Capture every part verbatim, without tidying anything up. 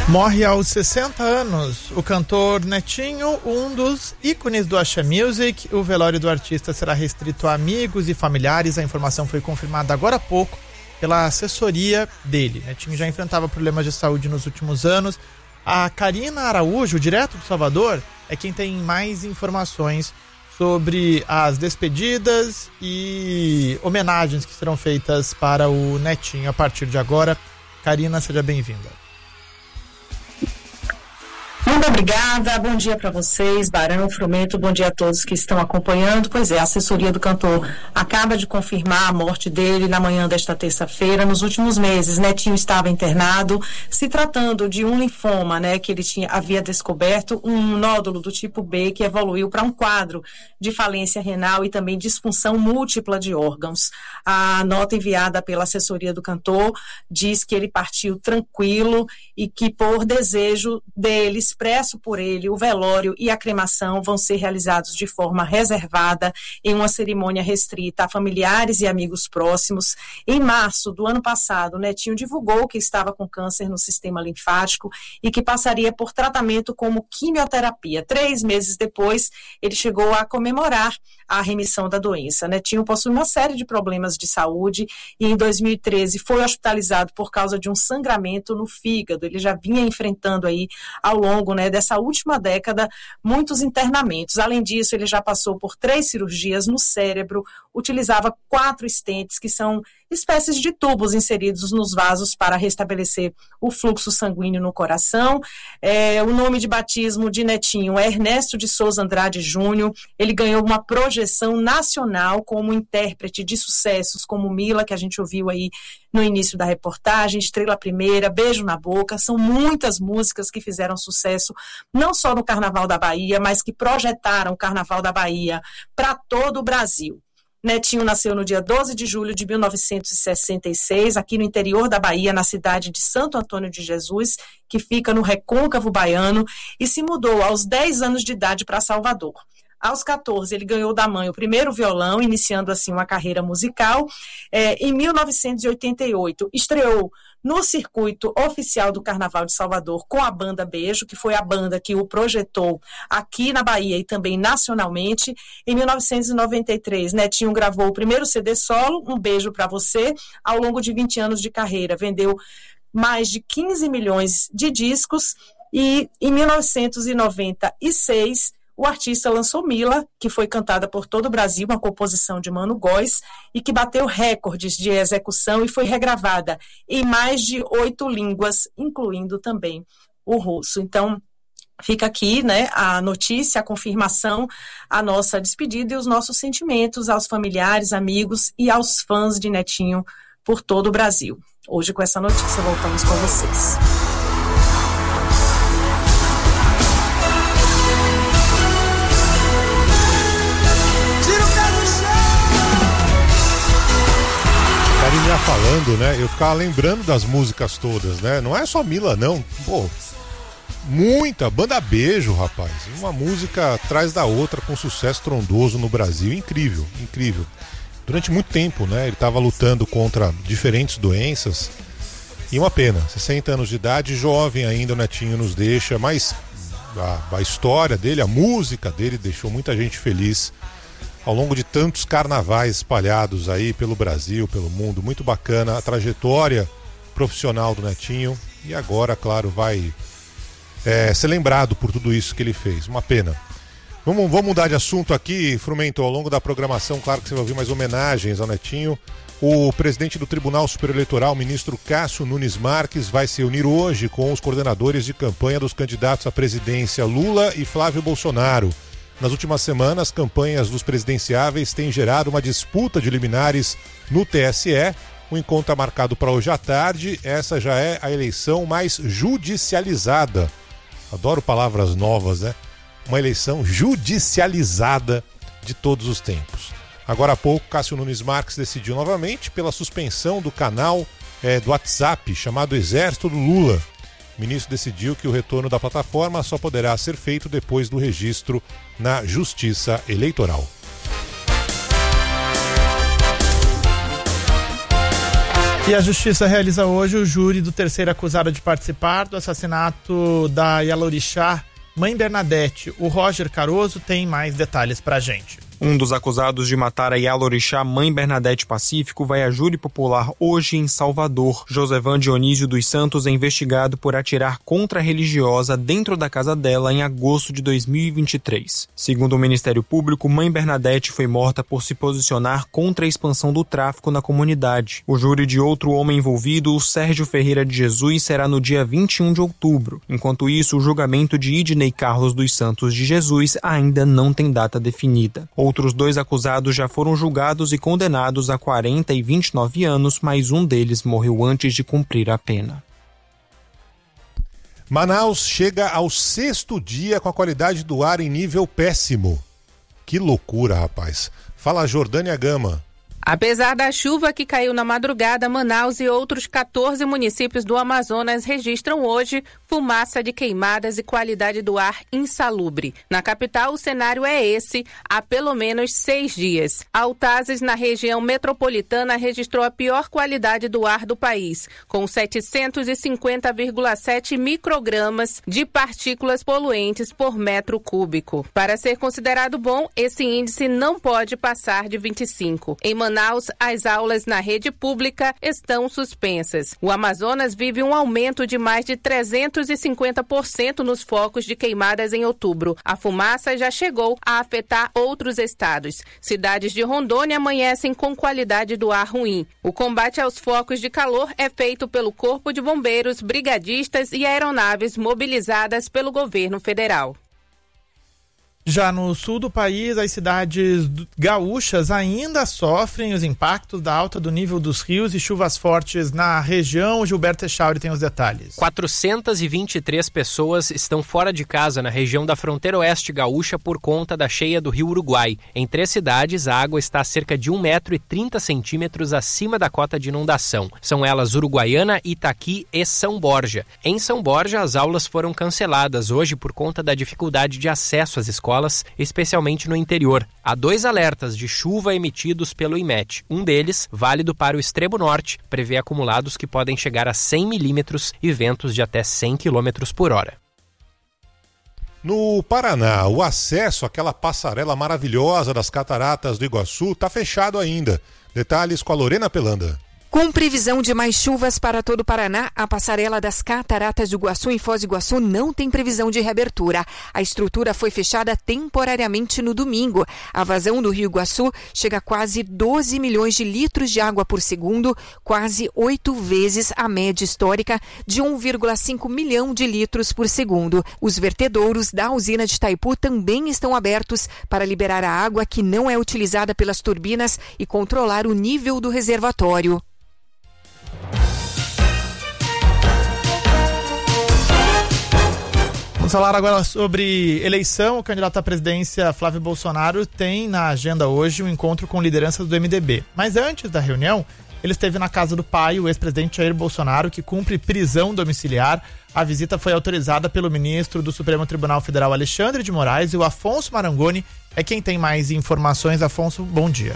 Morre aos sessenta anos o cantor Netinho, um dos ícones do Axé Music. O velório do artista será restrito a amigos e familiares. A informação foi confirmada agora há pouco pela assessoria dele. Netinho já enfrentava problemas de saúde nos últimos anos. A Karina Araújo, direto de Salvador, é quem tem mais informações sobre as despedidas e homenagens que serão feitas para o Netinho a partir de agora. Karina, seja bem-vinda. Muito obrigada, bom dia para vocês, Barão, Frumento, bom dia a todos que estão acompanhando. Pois é, a assessoria do cantor acaba de confirmar a morte dele na manhã desta terça-feira. Nos últimos meses, Netinho estava internado, se tratando de um linfoma, né, que ele tinha, havia descoberto, um nódulo do tipo B que evoluiu para um quadro de falência renal e também disfunção múltipla de órgãos. A nota enviada pela assessoria do cantor diz que ele partiu tranquilo e que, por desejo dele, expresso por ele, o velório e a cremação vão ser realizados de forma reservada em uma cerimônia restrita a familiares e amigos próximos. Em março do ano passado, Netinho divulgou que estava com câncer no sistema linfático e que passaria por tratamento como quimioterapia. Três meses depois, ele chegou a comemorar a remissão da doença. Netinho possui uma série de problemas de saúde e em dois mil e treze foi hospitalizado por causa de um sangramento no fígado. Ele já vinha enfrentando aí ao longo, né, dessa última década muitos internamentos. Além disso, ele já passou por três cirurgias no cérebro, utilizava quatro estentes, que são espécies de tubos inseridos nos vasos para restabelecer o fluxo sanguíneo no coração. É, o nome de batismo de Netinho é Ernesto de Souza Andrade Júnior. Ele ganhou uma projeção nacional como intérprete de sucessos como Mila, que a gente ouviu aí no início da reportagem, Estrela Primeira, Beijo na Boca. São muitas músicas que fizeram sucesso, não só no Carnaval da Bahia, mas que projetaram o Carnaval da Bahia para todo o Brasil. Netinho nasceu no dia doze de julho de mil novecentos e sessenta e seis, aqui no interior da Bahia, na cidade de Santo Antônio de Jesus, que fica no Recôncavo Baiano, e se mudou aos dez anos de idade para Salvador. Aos catorze, ele ganhou da mãe o primeiro violão, iniciando assim uma carreira musical. É, em mil novecentos e oitenta e oito, estreou no circuito oficial do Carnaval de Salvador com a banda Beijo, que foi a banda que o projetou aqui na Bahia e também nacionalmente. Em mil novecentos e noventa e três, Netinho gravou o primeiro C D solo, Um Beijo Pra Você. Ao longo de vinte anos de carreira, vendeu mais de quinze milhões de discos e em mil novecentos e noventa e seis, o artista lançou Mila, que foi cantada por todo o Brasil, uma composição de Mano Góes, e que bateu recordes de execução e foi regravada em mais de oito línguas, incluindo também o russo. Então, fica aqui, né, a notícia, a confirmação, a nossa despedida e os nossos sentimentos aos familiares, amigos e aos fãs de Netinho por todo o Brasil. Hoje, com essa notícia, voltamos com vocês. Karina falando, né? Eu ficava lembrando das músicas todas, né? Não é só Mila, não. Pô, muita banda Beijo, rapaz. Uma música atrás da outra com sucesso trondoso no Brasil. Incrível, incrível. Durante muito tempo, né? Ele estava lutando contra diferentes doenças. E uma pena, sessenta anos de idade, jovem ainda, o Netinho nos deixa. Mas a, a história dele, a música dele deixou muita gente feliz ao longo de tantos carnavais espalhados aí pelo Brasil, pelo mundo. Muito bacana a trajetória profissional do Netinho. E agora, claro, vai é, ser lembrado por tudo isso que ele fez. Uma pena. Vamos, vamos mudar de assunto aqui, Frumento. Ao longo da programação, claro que você vai ouvir mais homenagens ao Netinho. O presidente do Tribunal Superior Eleitoral, o ministro Cássio Nunes Marques, vai se unir hoje com os coordenadores de campanha dos candidatos à presidência Lula e Flávio Bolsonaro. Nas últimas semanas, campanhas dos presidenciáveis têm gerado uma disputa de liminares no T S E. O encontro está marcado para hoje à tarde. Essa já é a eleição mais judicializada. Adoro palavras novas, né? Uma eleição judicializada de todos os tempos. Agora há pouco, Cássio Nunes Marques decidiu novamente pela suspensão do canal é, do WhatsApp chamado Exército do Lula. O ministro decidiu que o retorno da plataforma só poderá ser feito depois do registro na Justiça Eleitoral. E a Justiça realiza hoje o júri do terceiro acusado de participar do assassinato da Yalorixá, Mãe Bernadette. O Roger Caroso tem mais detalhes pra gente. Um dos acusados de matar a Yalorixá, Mãe Bernadette Pacífico, vai a júri popular hoje em Salvador. Josevan Dionísio dos Santos é investigado por atirar contra a religiosa dentro da casa dela em agosto de dois mil e vinte e três. Segundo o Ministério Público, Mãe Bernadette foi morta por se posicionar contra a expansão do tráfico na comunidade. O júri de outro homem envolvido, o Sérgio Ferreira de Jesus, será no dia vinte e um de outubro. Enquanto isso, o julgamento de Idnei Carlos dos Santos de Jesus ainda não tem data definida. Outros dois acusados já foram julgados e condenados a quarenta e vinte e nove anos, mas um deles morreu antes de cumprir a pena. Manaus chega ao sexto dia com a qualidade do ar em nível péssimo. Que loucura, rapaz. Fala, Jordânia Gama. Apesar da chuva que caiu na madrugada, Manaus e outros quatorze municípios do Amazonas registram hoje fumaça de queimadas e qualidade do ar insalubre. Na capital, o cenário é esse há pelo menos seis dias. Altazes, na região metropolitana, registrou a pior qualidade do ar do país, com setecentos e cinquenta vírgula sete microgramas de partículas poluentes por metro cúbico. Para ser considerado bom, esse índice não pode passar de vinte e cinco. Em Manaus, as aulas na rede pública estão suspensas. O Amazonas vive um aumento de mais de trezentos e cinquenta por cento nos focos de queimadas em outubro. A fumaça já chegou a afetar outros estados. Cidades de Rondônia amanhecem com qualidade do ar ruim. O combate aos focos de calor é feito pelo Corpo de Bombeiros, brigadistas e aeronaves mobilizadas pelo governo federal. Já no sul do país, as cidades gaúchas ainda sofrem os impactos da alta do nível dos rios e chuvas fortes na região. Gilberto Echauri tem os detalhes. quatrocentas e vinte e três pessoas estão fora de casa na região da fronteira oeste gaúcha por conta da cheia do rio Uruguai. Em três cidades, a água está a cerca de um metro e trinta centímetros acima da cota de inundação. São elas Uruguaiana, Itaqui e São Borja. Em São Borja, as aulas foram canceladas hoje por conta da dificuldade de acesso às escolas, especialmente no interior. Há dois alertas de chuva emitidos pelo I M E T. Um deles, válido para o extremo norte, prevê acumulados que podem chegar a cem milímetros e ventos de até cem quilômetros por hora. No Paraná, o acesso àquela passarela maravilhosa das cataratas do Iguaçu está fechado ainda. Detalhes com a Lorena Pelanda. Com previsão de mais chuvas para todo o Paraná, a passarela das Cataratas do Iguaçu em Foz do Iguaçu não tem previsão de reabertura. A estrutura foi fechada temporariamente no domingo. A vazão do Rio Iguaçu chega a quase doze milhões de litros de água por segundo, quase oito vezes a média histórica de um vírgula cinco milhão de litros por segundo. Os vertedouros da usina de Itaipu também estão abertos para liberar a água que não é utilizada pelas turbinas e controlar o nível do reservatório. Vamos falar agora sobre eleição. O candidato à presidência, Flávio Bolsonaro, tem na agenda hoje um encontro com lideranças do M D B. Mas antes da reunião, ele esteve na casa do pai, o ex-presidente Jair Bolsonaro, que cumpre prisão domiciliar. A visita foi autorizada pelo ministro do Supremo Tribunal Federal, Alexandre de Moraes, e o Afonso Marangoni é quem tem mais informações. Afonso, bom dia.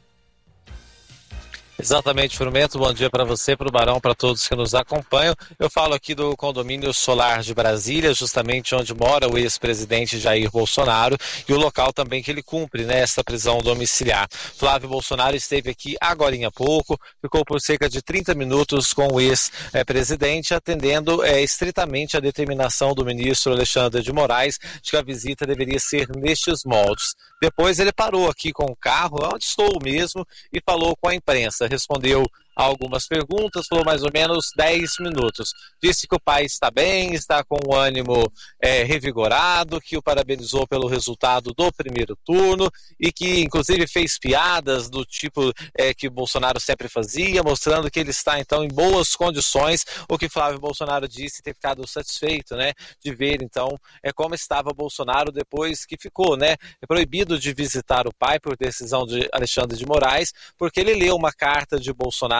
Exatamente, Frumento, bom dia para você, para o Barão, para todos que nos acompanham. Eu falo aqui do condomínio Solar de Brasília, justamente onde mora o ex-presidente Jair Bolsonaro e o local também que ele cumpre, né, essa prisão domiciliar. Flávio Bolsonaro esteve aqui agorinha há pouco, ficou por cerca de trinta minutos com o ex-presidente, atendendo é, estritamente a determinação do ministro Alexandre de Moraes de que a visita deveria ser nestes moldes. Depois ele parou aqui com o carro, onde estou mesmo, e falou com a imprensa. Respondeu a algumas perguntas, falou mais ou menos dez minutos. Disse que o pai está bem, está com o ânimo é, revigorado, que o parabenizou pelo resultado do primeiro turno e que inclusive fez piadas do tipo é, que Bolsonaro sempre fazia, mostrando que ele está então em boas condições, o que Flávio Bolsonaro disse ter ficado satisfeito, né, de ver então é, como estava Bolsonaro depois que ficou, né, proibido de visitar o pai por decisão de Alexandre de Moraes, porque ele leu uma carta de Bolsonaro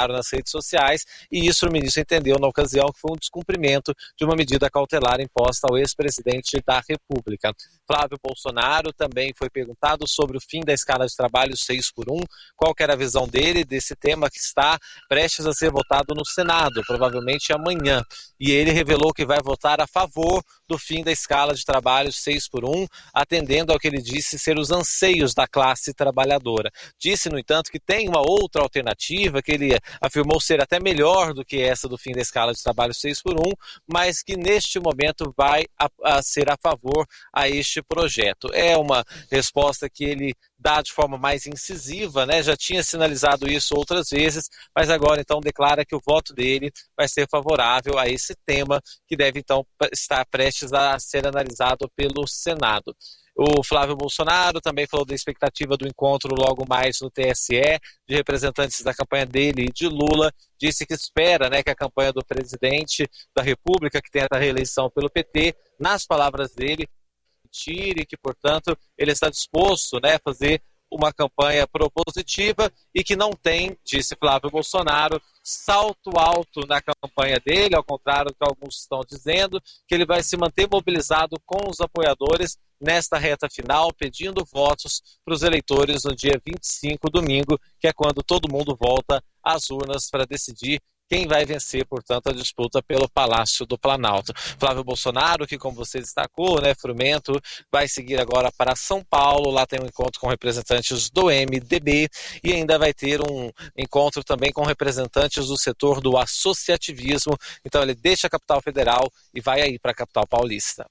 Bolsonaro nas redes sociais, e isso o ministro entendeu na ocasião que foi um descumprimento de uma medida cautelar imposta ao ex-presidente da República. Flávio Bolsonaro também foi perguntado sobre o fim da escala de trabalho seis por um, qual que era a visão dele desse tema que está prestes a ser votado no Senado, provavelmente amanhã. E ele revelou que vai votar a favor do fim da escala de trabalho seis por um, atendendo ao que ele disse ser os anseios da classe trabalhadora. Disse, no entanto, que tem uma outra alternativa, que ele afirmou ser até melhor do que essa do fim da escala de trabalho seis por um, mas que neste momento vai a, a ser a favor a este projeto. É uma resposta que ele dá de forma mais incisiva, né? Já tinha sinalizado isso outras vezes, mas agora então declara que o voto dele vai ser favorável a esse tema, que deve então estar prestes a ser analisado pelo Senado. O Flávio Bolsonaro também falou da expectativa do encontro logo mais no T S E, de representantes da campanha dele e de Lula. Disse que espera, né, que a campanha do presidente da República, que tenta a reeleição pelo P T, nas palavras dele, tire, que, portanto, ele está disposto, né, a fazer uma campanha propositiva e que não tem, disse Flávio Bolsonaro, salto alto na campanha dele, ao contrário do que alguns estão dizendo, que ele vai se manter mobilizado com os apoiadores nesta reta final, pedindo votos para os eleitores no dia vinte e cinco, domingo, que é quando todo mundo volta às urnas para decidir quem vai vencer, portanto, a disputa pelo Palácio do Planalto. Flávio Bolsonaro, que, como você destacou, né, Frumento, vai seguir agora para São Paulo. Lá tem um encontro com representantes do M D B e ainda vai ter um encontro também com representantes do setor do associativismo. Então ele deixa a capital federal e vai aí para a capital paulista.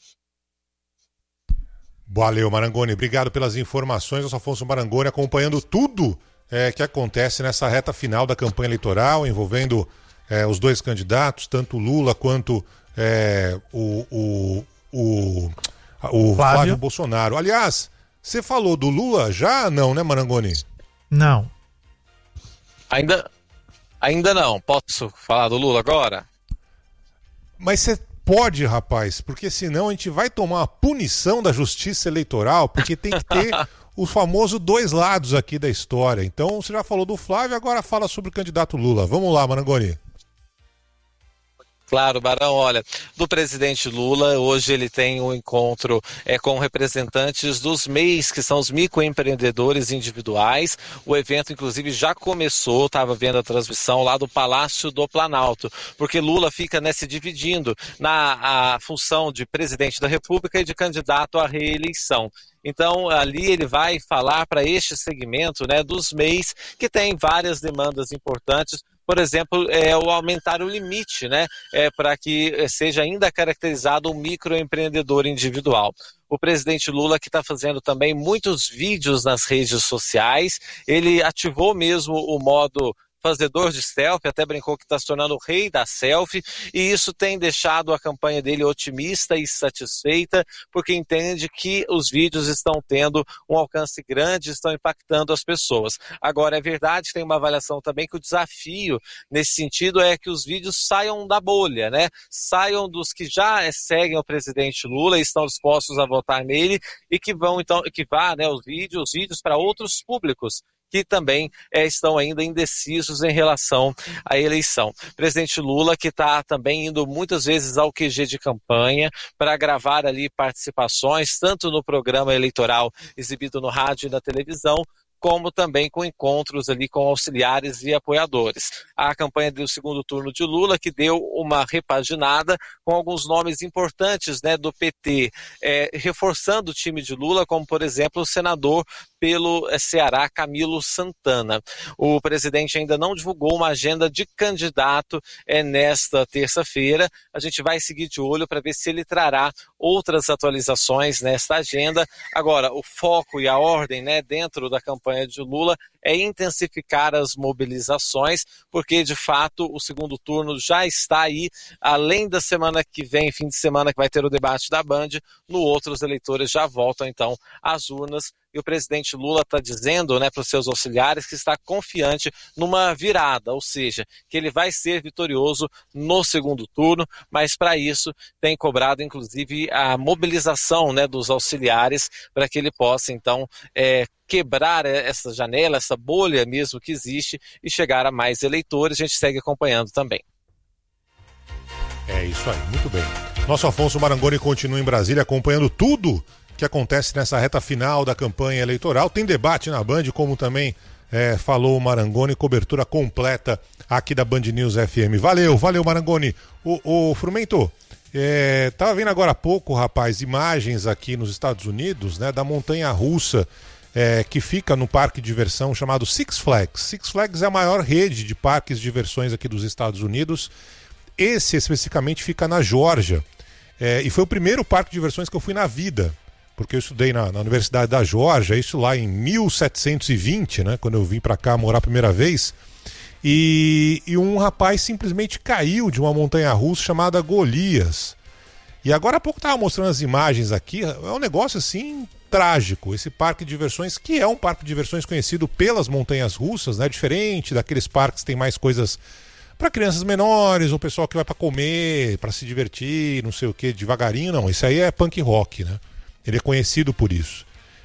Valeu, Marangoni. Obrigado pelas informações. Eu sou Afonso Marangoni, acompanhando tudo É, que acontece nessa reta final da campanha eleitoral, envolvendo é, os dois candidatos, tanto Lula quanto é, o, o, o, o Flávio. Flávio Bolsonaro. Aliás, você falou do Lula já? Não, né, Marangoni? Não. Ainda, ainda não. Posso falar do Lula agora? Mas você pode, rapaz, porque senão a gente vai tomar uma punição da Justiça Eleitoral, porque tem que ter o famoso dois lados aqui da história. Então, você já falou do Flávio, agora fala sobre o candidato Lula. Vamos lá, Marangoni. Claro, Barão, olha, do presidente Lula, hoje ele tem um encontro é, com representantes dos M E Is, que são os microempreendedores individuais. O evento, inclusive, já começou, estava vendo a transmissão lá do Palácio do Planalto, porque Lula fica, né, se dividindo na a função de presidente da República e de candidato à reeleição. Então, ali ele vai falar para este segmento, né, dos M E Is, que tem várias demandas importantes. Por exemplo, é, o aumentar o limite, né, é, para que seja ainda caracterizado um microempreendedor individual. O presidente Lula, que está fazendo também muitos vídeos nas redes sociais, ele ativou mesmo o modo fazedor de selfie, até brincou que está se tornando o rei da selfie, e isso tem deixado a campanha dele otimista e satisfeita, porque entende que os vídeos estão tendo um alcance grande, estão impactando as pessoas. Agora, é verdade, tem uma avaliação também que o desafio nesse sentido é que os vídeos saiam da bolha, né? Saiam dos que já seguem o presidente Lula e estão dispostos a votar nele, e que vão, então, que vá, né, os vídeos, os vídeos para outros públicos, que também é, estão ainda indecisos em relação à eleição. Presidente Lula, que está também indo muitas vezes ao Q G de campanha para gravar ali participações, tanto no programa eleitoral exibido no rádio e na televisão, como também com encontros ali com auxiliares e apoiadores. A campanha do segundo turno de Lula, que deu uma repaginada com alguns nomes importantes, né, do P T, é, reforçando o time de Lula, como, por exemplo, o senador pelo Ceará, Camilo Santana. O presidente ainda não divulgou uma agenda de candidato é, nesta terça-feira. A gente vai seguir de olho para ver se ele trará outras atualizações nesta agenda. Agora, o foco e a ordem, né, dentro da campanha de Lula é intensificar as mobilizações, porque de fato o segundo turno já está aí, além da semana que vem, fim de semana que vai ter o debate da Band, no outro os eleitores já voltam então às urnas. E o presidente Lula está dizendo, né, para os seus auxiliares que está confiante numa virada, ou seja, que ele vai ser vitorioso no segundo turno, mas para isso tem cobrado inclusive a mobilização, né, dos auxiliares para que ele possa então é, quebrar essa janela, essa bolha mesmo que existe e chegar a mais eleitores. A gente segue acompanhando também. É isso aí, muito bem. Nosso Afonso Marangoni continua em Brasília acompanhando tudo que acontece nessa reta final da campanha eleitoral. Tem debate na Band, como também é, falou o Marangoni, cobertura completa aqui da Band News F M. Valeu, valeu Marangoni. O, o Frumento, é, tava vendo agora há pouco, rapaz, imagens aqui nos Estados Unidos, né, da montanha-russa é, que fica no parque de diversão chamado Six Flags. Six Flags é a maior rede de parques de diversões aqui dos Estados Unidos. Esse especificamente fica na Geórgia, é, e foi o primeiro parque de diversões que eu fui na vida, porque eu estudei na, na Universidade da Geórgia, isso lá em mil setecentos e vinte, né, quando eu vim para cá morar a primeira vez, e, e um rapaz simplesmente caiu de uma montanha-russa chamada Golias. E agora há pouco estava mostrando as imagens aqui, é um negócio assim trágico, esse parque de diversões, que é um parque de diversões conhecido pelas montanhas russas, né, diferente daqueles parques que tem mais coisas para crianças menores, o pessoal que vai para comer, para se divertir, não sei o que, devagarinho, não. Isso aí é punk rock, né? Ele é conhecido por isso.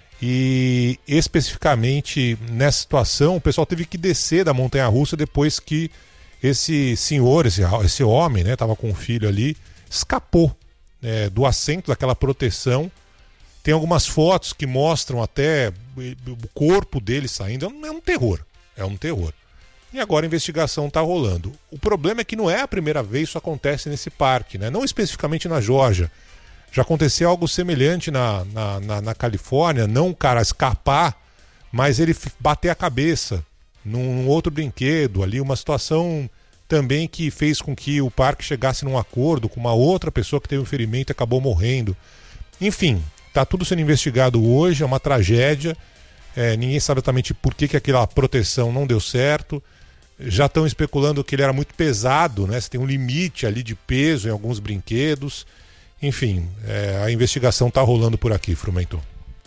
E especificamente nessa situação, o pessoal teve que descer da montanha-russa depois que esse senhor, esse, esse homem, né, tava com um filho ali, escapou é, do assento daquela proteção. Tem algumas fotos que mostram até o corpo dele saindo. É um terror, é um terror. E agora a investigação está rolando. O problema é que não é a primeira vez que isso acontece nesse parque, né? Não especificamente na Geórgia. Já aconteceu algo semelhante na, na, na, na Califórnia, não o cara escapar, mas ele bater a cabeça num outro brinquedo ali, uma situação também que fez com que o parque chegasse num acordo com uma outra pessoa que teve um ferimento e acabou morrendo. Enfim, está tudo sendo investigado hoje, é uma tragédia, é, ninguém sabe exatamente por que, que aquela proteção não deu certo. Já estão especulando que ele era muito pesado, né? Você tem um limite ali de peso em alguns brinquedos. Enfim, é, a investigação está rolando por aqui, Frumento.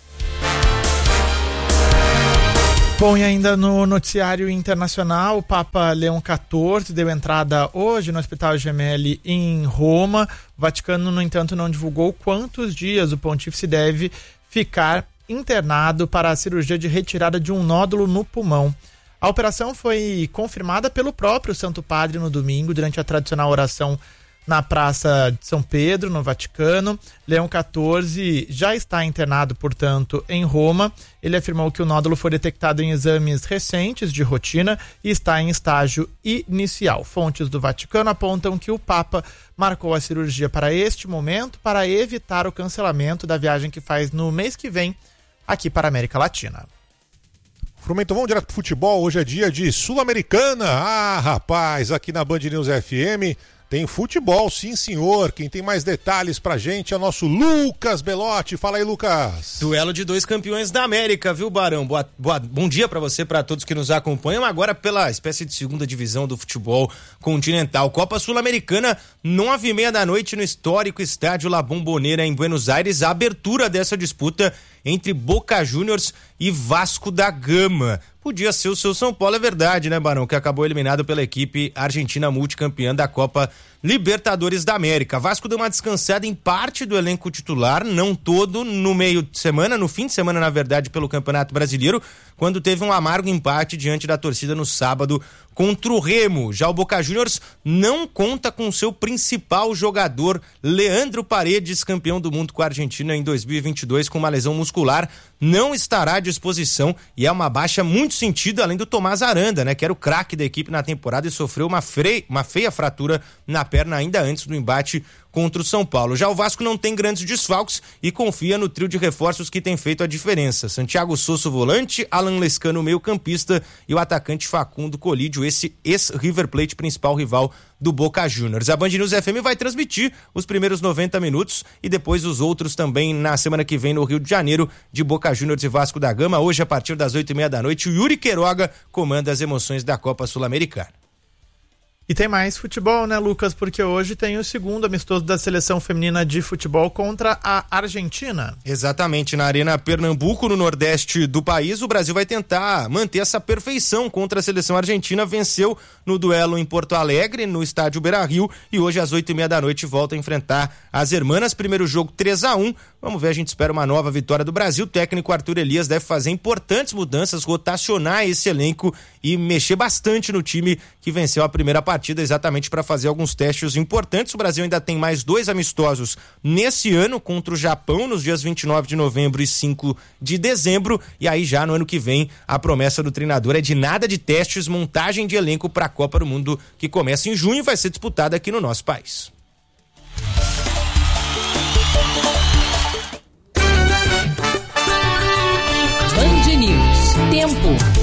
Bom, e ainda no noticiário internacional, o Papa Leão quatorze deu entrada hoje no Hospital Gemelli em Roma. O Vaticano, no entanto, não divulgou quantos dias o pontífice deve ficar internado para a cirurgia de retirada de um nódulo no pulmão. A operação foi confirmada pelo próprio Santo Padre no domingo, durante a tradicional oração na Praça de São Pedro, no Vaticano. Leão quatorze já está internado, portanto, em Roma. Ele afirmou que o nódulo foi detectado em exames recentes de rotina e está em estágio inicial. Fontes do Vaticano apontam que o Papa marcou a cirurgia para este momento para evitar o cancelamento da viagem que faz no mês que vem aqui para a América Latina. Frumento, vamos direto pro futebol. Hoje é dia de Sul-Americana. Ah, rapaz, aqui na Band News F M tem futebol, sim senhor. Quem tem mais detalhes pra gente é o nosso Lucas Belotti. Fala aí, Lucas. Duelo de dois campeões da América, viu, Barão? Boa, boa, bom dia pra você, pra todos que nos acompanham. Agora pela espécie de segunda divisão do futebol continental. Copa Sul-Americana, nove e meia da noite no histórico estádio La Bombonera em Buenos Aires. A abertura dessa disputa entre Boca Juniors e Vasco da Gama. Podia ser o seu São Paulo, é verdade, né, Barão? Que acabou eliminado pela equipe argentina multicampeã da Copa Libertadores da América. Vasco deu uma descansada em parte do elenco titular, não todo, no meio de semana, no fim de semana, na verdade, pelo Campeonato Brasileiro, quando teve um amargo empate diante da torcida no sábado contra o Remo. Já o Boca Juniors não conta com seu principal jogador, Leandro Paredes, campeão do mundo com a Argentina em dois mil e vinte e dois, com uma lesão muscular, não estará à disposição e é uma baixa muito sentida, além do Tomás Aranda, né, que era o craque da equipe na temporada e sofreu uma, fre... uma feia fratura na perna ainda antes do embate contra o São Paulo. Já o Vasco não tem grandes desfalques e confia no trio de reforços que tem feito a diferença. Santiago Sosso, volante, Alan Lescano, meio campista, e o atacante Facundo Colídio, esse ex-River Plate, principal rival do Boca Juniors. A Band News F M vai transmitir os primeiros noventa minutos e depois os outros também na semana que vem no Rio de Janeiro, de Boca Juniors e Vasco da Gama. Hoje, a partir das oito e meia da noite, o Yuri Queiroga comanda as emoções da Copa Sul-Americana. E tem mais futebol, né, Lucas? Porque hoje tem o segundo amistoso da seleção feminina de futebol contra a Argentina. Exatamente, na Arena Pernambuco, no nordeste do país, o Brasil vai tentar manter essa perfeição contra a seleção argentina. Venceu no duelo em Porto Alegre, no estádio Beira-Rio, e hoje às oito e meia da noite volta a enfrentar as Hermanas. Primeiro jogo três a um. Vamos ver, a gente espera uma nova vitória do Brasil. O técnico Arthur Elias deve fazer importantes mudanças, rotacionar esse elenco e mexer bastante no time que venceu a primeira partida, exatamente para fazer alguns testes importantes. O Brasil ainda tem mais dois amistosos nesse ano contra o Japão, nos dias vinte e nove de novembro e cinco de dezembro, e aí já no ano que vem a promessa do treinador é de nada de testes, montagem de elenco para a Copa do Mundo, que começa em junho e vai ser disputada aqui no nosso país. Band News. Tempo.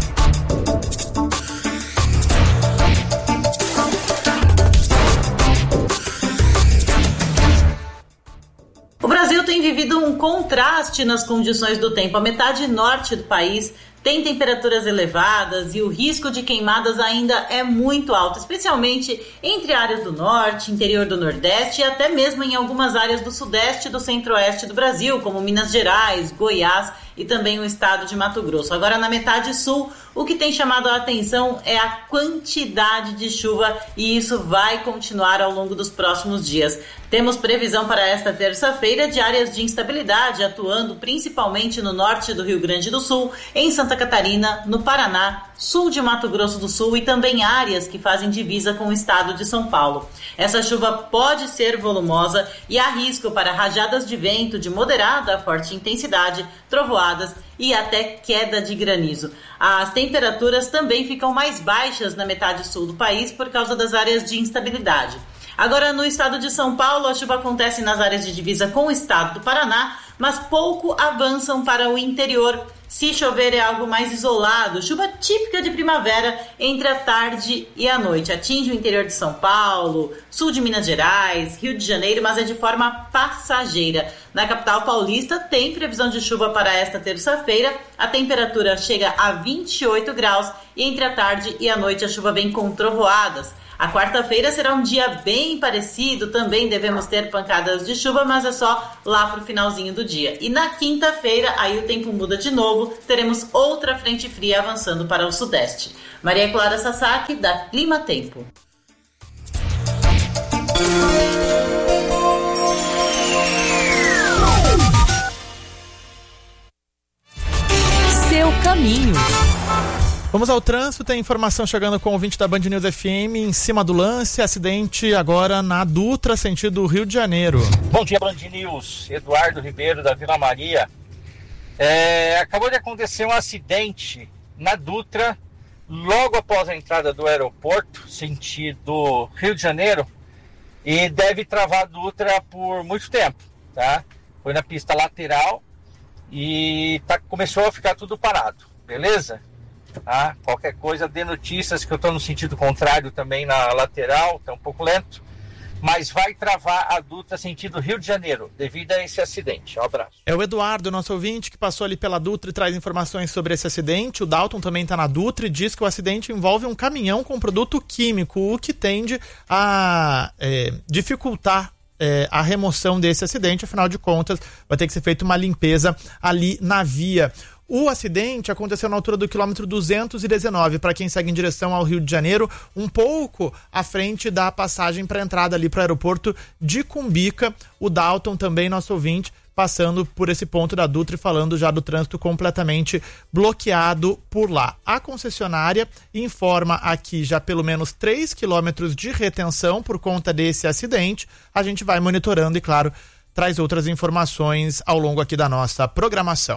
O Brasil tem vivido um contraste nas condições do tempo. A metade norte do país tem temperaturas elevadas e o risco de queimadas ainda é muito alto, especialmente entre áreas do norte, interior do nordeste e até mesmo em algumas áreas do sudeste e do centro-oeste do Brasil, como Minas Gerais, Goiás e também o estado de Mato Grosso. Agora, na metade sul, o que tem chamado a atenção é a quantidade de chuva e isso vai continuar ao longo dos próximos dias. Temos previsão para esta terça-feira de áreas de instabilidade atuando principalmente no norte do Rio Grande do Sul, em Santa Catarina, no Paraná, sul de Mato Grosso do Sul e também áreas que fazem divisa com o estado de São Paulo. Essa chuva pode ser volumosa e há risco para rajadas de vento de moderada a forte intensidade, trovoadas e até queda de granizo. As temperaturas também ficam mais baixas na metade sul do país por causa das áreas de instabilidade. Agora, no estado de São Paulo, a chuva acontece nas áreas de divisa com o estado do Paraná, mas pouco avançam para o interior. Se chover é algo mais isolado, chuva típica de primavera entre a tarde e a noite. Atinge o interior de São Paulo, sul de Minas Gerais, Rio de Janeiro, mas é de forma passageira. Na capital paulista tem previsão de chuva para esta terça-feira. A temperatura chega a vinte e oito graus e entre a tarde e a noite a chuva vem com trovoadas. A quarta-feira será um dia bem parecido, também devemos ter pancadas de chuva, mas é só lá para o finalzinho do dia. E na quinta-feira, aí o tempo muda de novo, teremos outra frente fria avançando para o sudeste. Maria Clara Sasaki, da Clima Tempo. Seu caminho. Vamos ao trânsito, tem informação chegando com o ouvinte da Band News F M em cima do lance, acidente agora na Dutra, sentido Rio de Janeiro. Bom dia, Band News, Eduardo Ribeiro da Vila Maria. É, acabou de acontecer um acidente na Dutra, logo após a entrada do aeroporto, sentido Rio de Janeiro, e deve travar a Dutra por muito tempo, tá? Foi na pista lateral e tá, começou a ficar tudo parado, beleza? Ah, qualquer coisa, dê notícias que eu estou no sentido contrário também na lateral, está um pouco lento, mas vai travar a Dutra sentido Rio de Janeiro, devido a esse acidente. Um abraço. É o Eduardo, nosso ouvinte, que passou ali pela Dutra e traz informações sobre esse acidente. O Dalton também está na Dutra e diz que o acidente envolve um caminhão com produto químico, o que tende a é, dificultar É, a remoção desse acidente. Afinal de contas, vai ter que ser feita uma limpeza ali na via. O acidente aconteceu na altura do quilômetro duzentos e dezenove, para quem segue em direção ao Rio de Janeiro, um pouco à frente da passagem para entrada ali para o aeroporto de Cumbica. O Dalton também, nosso ouvinte, passando por esse ponto da Dutra e falando já do trânsito completamente bloqueado por lá. A concessionária informa aqui já pelo menos três quilômetros de retenção por conta desse acidente. A gente vai monitorando e, claro, traz outras informações ao longo aqui da nossa programação.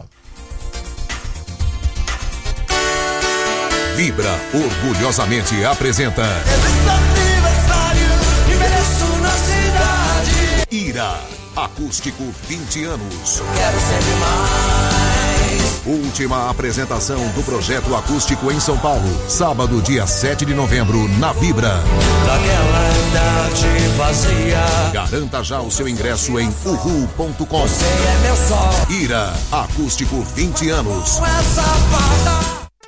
Vibra orgulhosamente apresenta Ira Acústico vinte anos. Quero sempre mais. Última apresentação do projeto acústico em São Paulo, sábado, dia sete de novembro, na Vibra. Daquela idade vazia. Garanta já o seu ingresso em uhu ponto com. Você é meu sol. Ira Acústico vinte anos. Essa fada.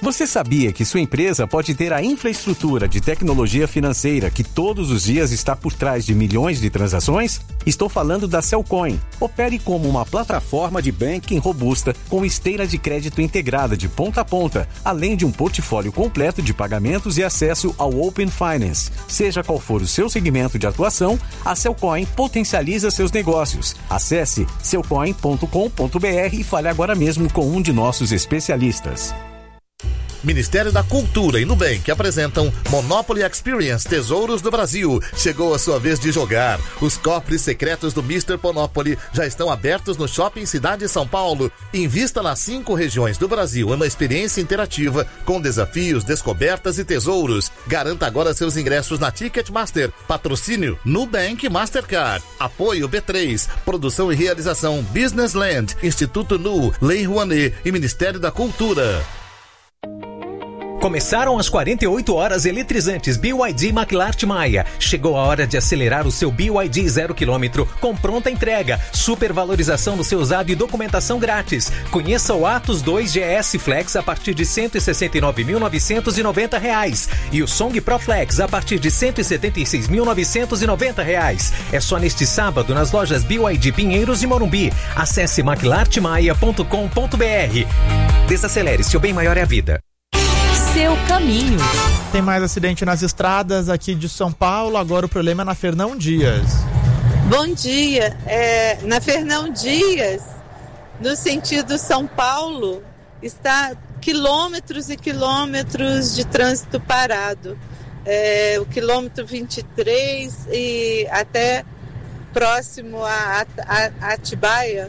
Você sabia que sua empresa pode ter a infraestrutura de tecnologia financeira que todos os dias está por trás de milhões de transações? Estou falando da Cellcoin. Opere como uma plataforma de banking robusta com esteira de crédito integrada de ponta a ponta, além de um portfólio completo de pagamentos e acesso ao Open Finance. Seja qual for o seu segmento de atuação, a Cellcoin potencializa seus negócios. Acesse cellcoin ponto com ponto b r e fale agora mesmo com um de nossos especialistas. Ministério da Cultura e Nubank apresentam Monopoly Experience Tesouros do Brasil. Chegou a sua vez de jogar. Os cofres secretos do mister Monopoly já estão abertos no Shopping Cidade São Paulo. Invista nas cinco regiões do Brasil em uma experiência interativa com desafios, descobertas e tesouros. Garanta agora seus ingressos na Ticketmaster. Patrocínio Nubank Mastercard. Apoio B três. Produção e realização Business Land, Instituto Nu, Lei Rouanet e Ministério da Cultura. Começaram as quarenta e oito horas eletrizantes B Y D McLart Maia. Chegou a hora de acelerar o seu B Y D zero quilômetro com pronta entrega, supervalorização do seu usado e documentação grátis. Conheça o Atos dois G S Flex a partir de cento e sessenta e nove mil novecentos e noventa reais e o Song Pro Flex a partir de cento e setenta e seis mil novecentos e noventa reais. É só neste sábado nas lojas B Y D Pinheiros e Morumbi. Acesse maclart maia ponto com ponto b r. Desacelere, seu bem maior é a vida. Seu caminho. Tem mais acidente nas estradas aqui de São Paulo, agora o problema é na Fernão Dias. Bom dia, é, na Fernão Dias, no sentido São Paulo, está quilômetros e quilômetros de trânsito parado. É, o quilômetro vinte e três e até próximo a, a, a Atibaia,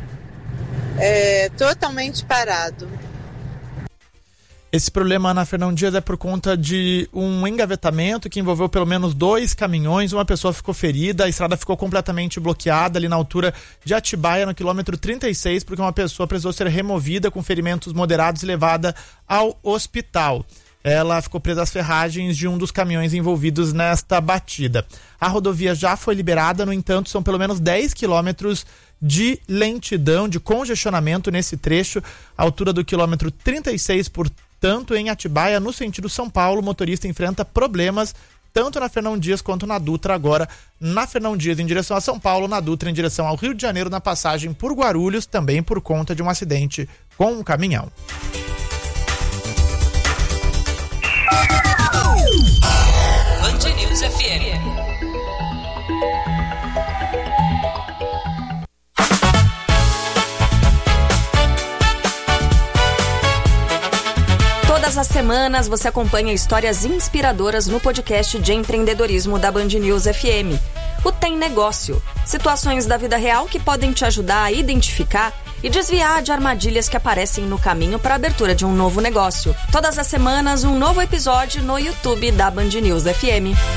é totalmente parado. Esse problema na Fernão Dias é por conta de um engavetamento que envolveu pelo menos dois caminhões, uma pessoa ficou ferida, a estrada ficou completamente bloqueada ali na altura de Atibaia, no quilômetro trinta e seis, porque uma pessoa precisou ser removida com ferimentos moderados e levada ao hospital. Ela ficou presa às ferragens de um dos caminhões envolvidos nesta batida. A rodovia já foi liberada, no entanto, são pelo menos dez quilômetros de lentidão, de congestionamento nesse trecho, altura do quilômetro trinta e seis, portanto, em Atibaia, no sentido São Paulo, o motorista enfrenta problemas tanto na Fernão Dias quanto na Dutra. Agora, na Fernão Dias em direção a São Paulo, na Dutra em direção ao Rio de Janeiro, na passagem por Guarulhos, também por conta de um acidente com um caminhão. Band News F M. Todas as semanas você acompanha histórias inspiradoras no podcast de empreendedorismo da Band News F M. O Tem Negócio. Situações da vida real que podem te ajudar a identificar e desviar de armadilhas que aparecem no caminho para a abertura de um novo negócio. Todas as semanas, um novo episódio no YouTube da Band News F M.